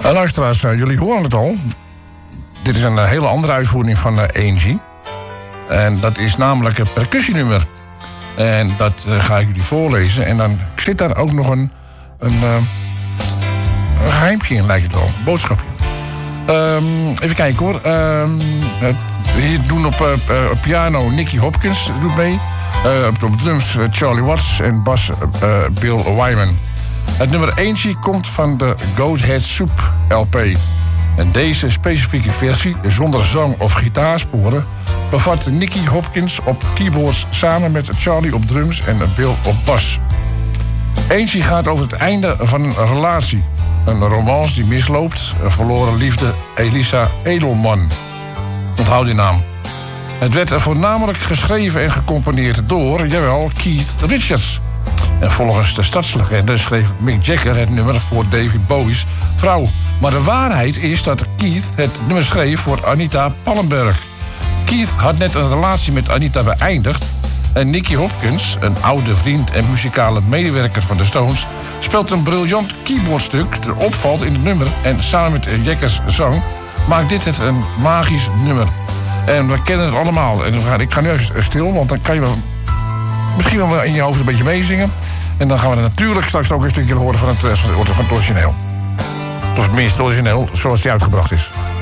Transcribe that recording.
Luisteraars, jullie horen het al. Dit is een hele andere uitvoering van Angie. En dat is namelijk een percussienummer. En dat ga ik jullie voorlezen. En dan zit daar ook nog een geheimje in, lijkt het wel. Een boodschapje. Even kijken hoor. Hier doen op piano Nicky Hopkins doet mee. Op drums Charlie Watts en bas Bill Wyman. Het nummer Angie komt van de Goathead Soup LP. En deze specifieke versie, zonder zang of gitaarsporen, bevat Nicky Hopkins op keyboards samen met Charlie op drums en Bill op bas. Angie gaat over het einde van een relatie. Een romance die misloopt, een verloren liefde, Elisa Edelman. Onthoud die naam. Het werd voornamelijk geschreven en gecomponeerd door, jawel, Keith Richards. En volgens de stadslegende schreef Mick Jagger het nummer voor David Bowie's vrouw. Maar de waarheid is dat Keith het nummer schreef voor Anita Pallenberg. Keith had net een relatie met Anita beëindigd. En Nicky Hopkins, een oude vriend en muzikale medewerker van de Stones, speelt een briljant keyboardstuk dat opvalt in het nummer. En samen met Jaggers zang maakt dit het een magisch nummer. En we kennen het allemaal. En ik ga nu even stil, want dan kan je wel misschien wel in je hoofd een beetje meezingen. En dan gaan we natuurlijk straks ook een stukje horen van het origineel. Of tenminste het origineel, zoals die uitgebracht is.